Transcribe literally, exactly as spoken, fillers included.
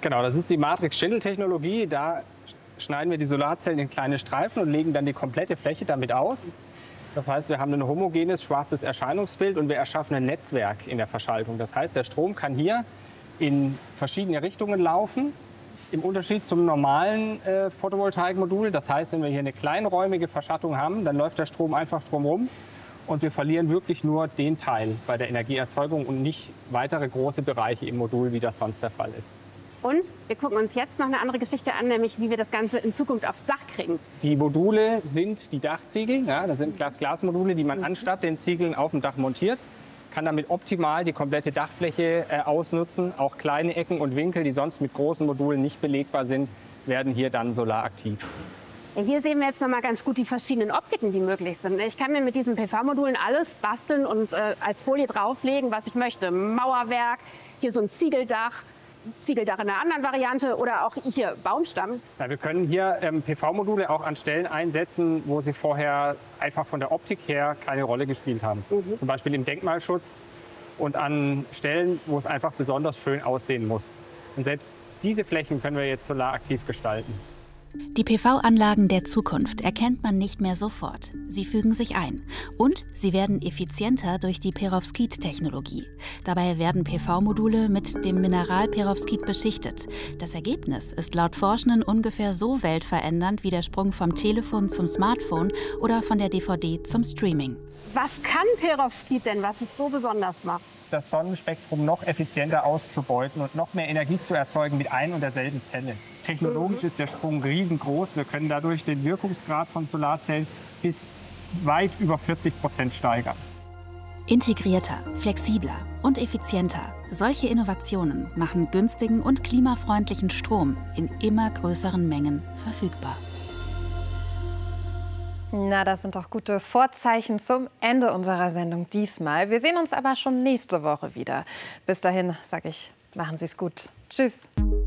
Genau, das ist die Matrix-Schindel-Technologie. Da schneiden wir die Solarzellen in kleine Streifen und legen dann die komplette Fläche damit aus. Das heißt, wir haben ein homogenes schwarzes Erscheinungsbild und wir erschaffen ein Netzwerk in der Verschaltung. Das heißt, der Strom kann hier in verschiedene Richtungen laufen, im Unterschied zum normalen äh, Photovoltaikmodul. Das heißt, wenn wir hier eine kleinräumige Verschattung haben, dann läuft der Strom einfach drumherum und wir verlieren wirklich nur den Teil bei der Energieerzeugung und nicht weitere große Bereiche im Modul, wie das sonst der Fall ist. Und wir gucken uns jetzt noch eine andere Geschichte an, nämlich wie wir das Ganze in Zukunft aufs Dach kriegen. Die Module sind die Dachziegel. Ja, das sind Glas-Glas-Module, die man anstatt den Ziegeln auf dem Dach montiert. Kann damit optimal die komplette Dachfläche äh, ausnutzen. Auch kleine Ecken und Winkel, die sonst mit großen Modulen nicht belegbar sind, werden hier dann solaraktiv. Ja, hier sehen wir jetzt noch mal ganz gut die verschiedenen Optiken, die möglich sind. Ich kann mir mit diesen P V-Modulen alles basteln und äh, als Folie drauflegen, was ich möchte. Mauerwerk, hier so ein Ziegeldach. Ziegeldach in einer anderen Variante oder auch hier Baumstamm. Ja, wir können hier ähm, P V-Module auch an Stellen einsetzen, wo sie vorher einfach von der Optik her keine Rolle gespielt haben. Mhm. Zum Beispiel im Denkmalschutz und an Stellen, wo es einfach besonders schön aussehen muss. Und selbst diese Flächen können wir jetzt solaraktiv gestalten. Die P V-Anlagen der Zukunft erkennt man nicht mehr sofort. Sie fügen sich ein. Und sie werden effizienter durch die Perovskit-Technologie. Dabei werden P V-Module mit dem Mineral Perovskit beschichtet. Das Ergebnis ist laut Forschenden ungefähr so weltverändernd wie der Sprung vom Telefon zum Smartphone oder von der D V D zum Streaming. Was kann Perovskit denn, was es so besonders macht? Das Sonnenspektrum noch effizienter auszubeuten und noch mehr Energie zu erzeugen mit ein und derselben Zelle. Technologisch ist der Sprung riesengroß. Wir können dadurch den Wirkungsgrad von Solarzellen bis weit über vierzig Prozent steigern. Integrierter, flexibler und effizienter. Solche Innovationen machen günstigen und klimafreundlichen Strom in immer größeren Mengen verfügbar. Na, das sind doch gute Vorzeichen zum Ende unserer Sendung diesmal. Wir sehen uns aber schon nächste Woche wieder. Bis dahin sage ich, machen Sie es gut. Tschüss.